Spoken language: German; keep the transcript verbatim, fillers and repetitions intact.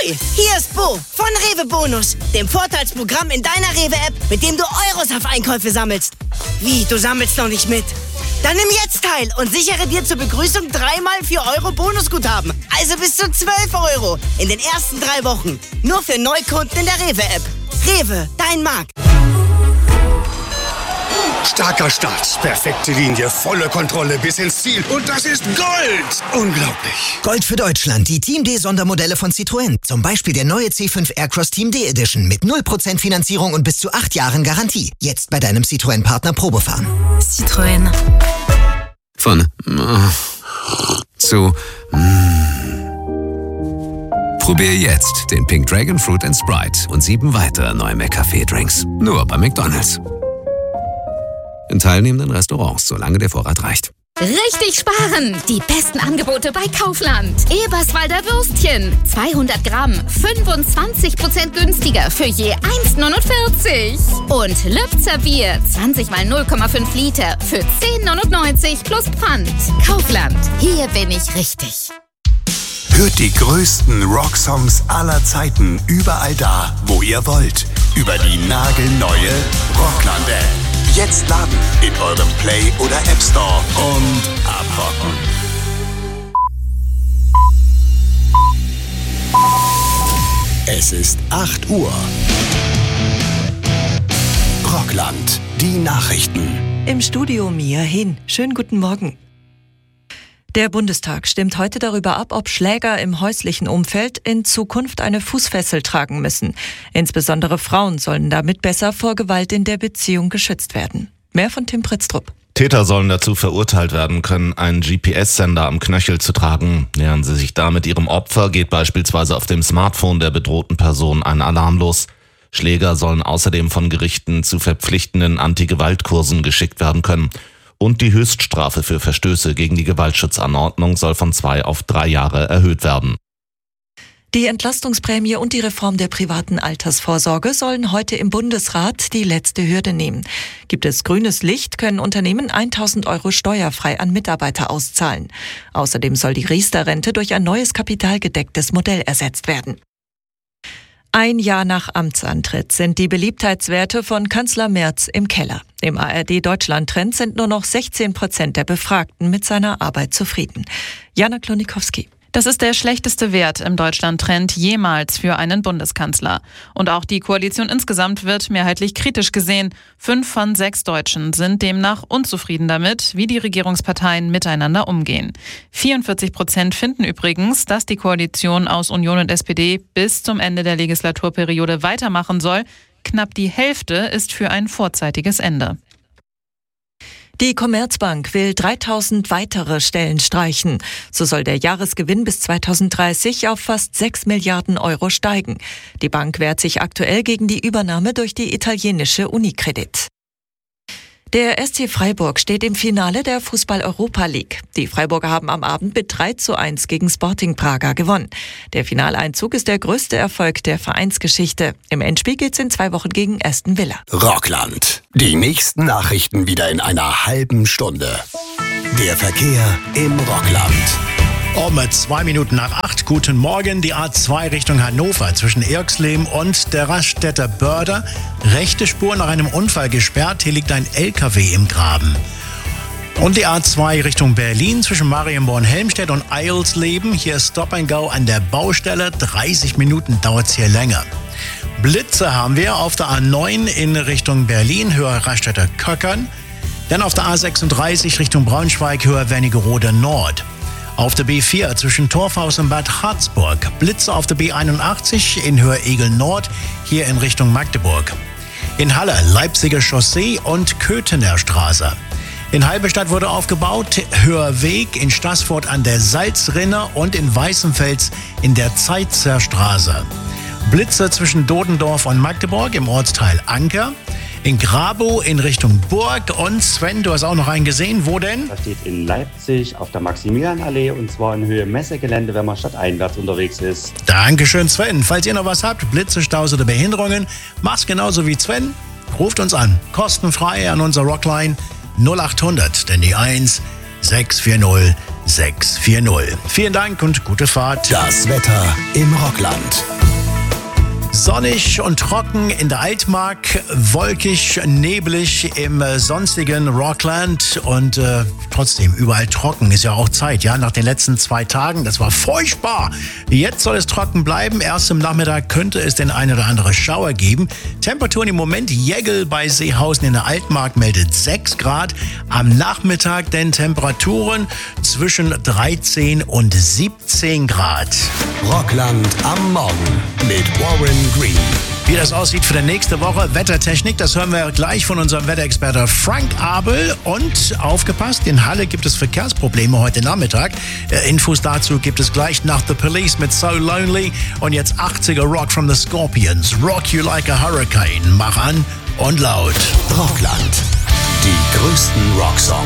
Ahoi! Hier ist Bo von Rewe Bonus, dem Vorteilsprogramm in deiner Rewe-App, mit dem du Euros auf Einkäufe sammelst. Wie, du sammelst noch nicht mit? Dann nimm jetzt teil und sichere dir zur Begrüßung dreimal vier Euro Bonusguthaben. Also bis zu zwölf Euro in den ersten drei Wochen. Nur für Neukunden in der Rewe-App. Rewe, dein Markt. Starker Start, perfekte Linie, volle Kontrolle bis ins Ziel. Und das ist Gold! Unglaublich. Gold für Deutschland, die Team D-Sondermodelle von Citroën. Zum Beispiel der neue C fünf Aircross Team D Edition mit null Prozent Finanzierung und bis zu acht Jahren Garantie. Jetzt bei deinem Citroën-Partner Probefahren. Citroën. Von äh, zu mm. Probier jetzt den Pink Dragon Fruit and Sprite und sieben weitere neue McCafé-Drinks. Nur bei McDonald's. In teilnehmenden Restaurants, solange der Vorrat reicht. Richtig sparen! Die besten Angebote bei Kaufland. Eberswalder Würstchen. zweihundert Gramm. fünfundzwanzig Prozent günstiger für je eins neunundvierzig. Und Lübzer Bier. zwanzig mal null Komma fünf Liter für zehn neunundneunzig plus Pfand. Kaufland. Hier bin ich richtig. Hört die größten Rocksongs aller Zeiten überall da, wo ihr wollt. Über die nagelneue Rockland-App. Jetzt laden in eurem Play- oder App Store und abrocken. Es ist acht Uhr. Rockland, die Nachrichten. Im Studio Mia Hin. Schönen guten Morgen. Der Bundestag stimmt heute darüber ab, ob Schläger im häuslichen Umfeld in Zukunft eine Fußfessel tragen müssen. Insbesondere Frauen sollen damit besser vor Gewalt in der Beziehung geschützt werden. Mehr von Tim Pritztrup. Täter sollen dazu verurteilt werden können, einen G P S-Sender am Knöchel zu tragen. Nähern sie sich damit ihrem Opfer, geht beispielsweise auf dem Smartphone der bedrohten Person ein Alarm los. Schläger sollen außerdem von Gerichten zu verpflichtenden Anti-Gewalt-Kursen geschickt werden können. Und die Höchststrafe für Verstöße gegen die Gewaltschutzanordnung soll von zwei auf drei Jahre erhöht werden. Die Entlastungsprämie und die Reform der privaten Altersvorsorge sollen heute im Bundesrat die letzte Hürde nehmen. Gibt es grünes Licht, können Unternehmen tausend Euro steuerfrei an Mitarbeiter auszahlen. Außerdem soll die Riester-Rente durch ein neues kapitalgedecktes Modell ersetzt werden. Ein Jahr nach Amtsantritt sind die Beliebtheitswerte von Kanzler Merz im Keller. Im A R D-Deutschland-Trend sind nur noch sechzehn Prozent der Befragten mit seiner Arbeit zufrieden. Jana Klonikowski. Das ist der schlechteste Wert im Deutschland-Trend jemals für einen Bundeskanzler. Und auch die Koalition insgesamt wird mehrheitlich kritisch gesehen. Fünf von sechs Deutschen sind demnach unzufrieden damit, wie die Regierungsparteien miteinander umgehen. vierundvierzig Prozent finden übrigens, dass die Koalition aus Union und S P D bis zum Ende der Legislaturperiode weitermachen soll. Knapp die Hälfte ist für ein vorzeitiges Ende. Die Commerzbank will dreitausend weitere Stellen streichen. So soll der Jahresgewinn bis zweitausenddreißig auf fast sechs Milliarden Euro steigen. Die Bank wehrt sich aktuell gegen die Übernahme durch die italienische Unicredit. Der S C Freiburg steht im Finale der Fußball-Europa League. Die Freiburger haben am Abend mit drei zu eins gegen Sporting Braga gewonnen. Der Finaleinzug ist der größte Erfolg der Vereinsgeschichte. Im Endspiel geht's in zwei Wochen gegen Aston Villa. Rockland. Die nächsten Nachrichten wieder in einer halben Stunde. Der Verkehr im Rockland. Um zwei Minuten nach acht, guten Morgen, die A zwei Richtung Hannover zwischen Irxleben und der Raststätter Börder. Rechte Spur nach einem Unfall gesperrt, hier liegt ein L K W im Graben. Und die A zwei Richtung Berlin zwischen Marienborn-Helmstedt und Eilsleben, hier Stop and Go an der Baustelle, dreißig Minuten dauert es hier länger. Blitze haben wir auf der A neun in Richtung Berlin, höher Raststätter Köckern. Dann auf der A sechsunddreißig Richtung Braunschweig, höher Wernigerode Nord. Auf der B vier zwischen Torfhaus und Bad Harzburg. Blitze auf der B einundachtzig in Höhe Egel Nord, hier in Richtung Magdeburg. In Halle Leipziger Chaussee und Köthener Straße. In Halberstadt wurde aufgebaut, Höher Weg, in Staßfurt an der Salzrinne und in Weißenfels in der Zeitzer Straße. Blitze zwischen Dodendorf und Magdeburg im Ortsteil Anker. In Grabow in Richtung Burg. Und Sven, du hast auch noch einen gesehen. Wo denn? Das steht in Leipzig auf der Maximilianallee und zwar in Höhe Messegelände, wenn man stadteinwärts unterwegs ist. Dankeschön, Sven. Falls ihr noch was habt, Blitze, Staus oder Behinderungen, macht's genauso wie Sven. Ruft uns an. Kostenfrei an unserer Rockline null achthundert, denn die eins sechs vier null sechs vier null. Vielen Dank und gute Fahrt. Das Wetter im Rockland. Sonnig und trocken in der Altmark, wolkig, neblig im äh, sonstigen Rockland und äh, trotzdem überall trocken. Ist ja auch Zeit, ja, nach den letzten zwei Tagen. Das war furchtbar. Jetzt soll es trocken bleiben. Erst im Nachmittag könnte es den ein oder andere Schauer geben. Temperaturen im Moment, Jägel bei Seehausen in der Altmark meldet sechs Grad. Am Nachmittag denn Temperaturen zwischen dreizehn und siebzehn Grad. Rockland am Morgen mit Warren Green. Wie das aussieht für die nächste Woche, Wettertechnik, das hören wir gleich von unserem Wetterexperte Frank Abel. Und aufgepasst, in Halle gibt es Verkehrsprobleme heute Nachmittag. Äh, Infos dazu gibt es gleich nach The Police mit So Lonely. Und jetzt achtziger Rock from the Scorpions. Rock You Like a Hurricane. Mach an und laut. Rockland. Die größten Rocksongs.